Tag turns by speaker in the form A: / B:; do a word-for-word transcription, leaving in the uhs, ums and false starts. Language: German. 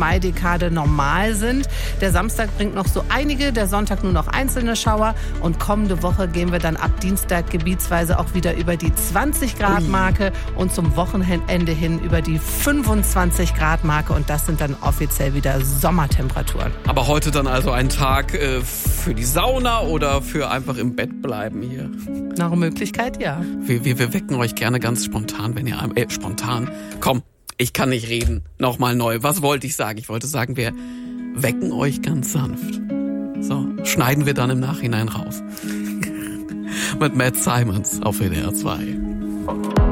A: Mai-Dekade normal sind. Der Samstag bringt noch so einige, der Sonntag nur noch einzelne Schauer. Und kommende Woche gehen wir dann ab Dienstag gebietsweise auch wieder über die zwanzig Grad Marke und zum Wochenende hin über die fünfundzwanzig Grad Marke. Und das sind dann offiziell wieder Sommertemperaturen.
B: Aber heute dann also ein Tag äh, für die Sauna oder für einfach im Bett bleiben hier?
A: Nach Möglichkeit, ja.
B: Wir, wir, wir wecken euch gerne ganz spontan, wenn ihr... Äh, spontan. Komm, ich kann nicht reden. Nochmal neu. Was wollte ich sagen? Ich wollte sagen, wir wecken euch ganz sanft. So, schneiden wir dann im Nachhinein raus. Mit Matt Simons auf W D R zwei.